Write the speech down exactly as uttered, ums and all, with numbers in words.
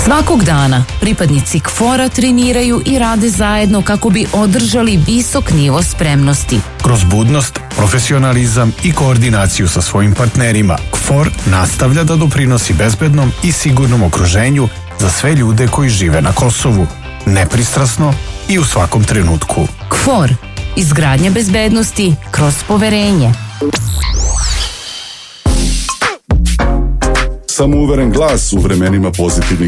Svakog dana pripadnici KFOR-a treniraju i rade zajedno kako bi održali visok nivo spremnosti. Kroz budnost, profesionalizam i koordinaciju sa svojim partnerima, KFOR nastavlja da doprinosi bezbednom i sigurnom okruženju za sve ljude koji žive na Kosovu, nepristrasno i u svakom trenutku. KFOR, izgradnja bezbednosti kroz poverenje. Samouveren glas u vremenima pozitivnih